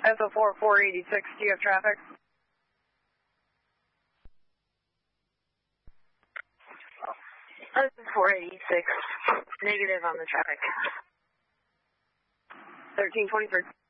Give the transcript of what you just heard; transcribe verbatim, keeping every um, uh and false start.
S O four four eighty-six, do you have traffic? S O four eighty-six, negative on the traffic. thirteen twenty-three.